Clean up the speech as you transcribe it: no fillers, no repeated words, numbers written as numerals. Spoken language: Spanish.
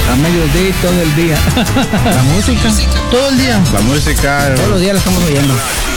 A mediodía y todo el día. La música, todo el día. La música. Todos los días la estamos oyendo.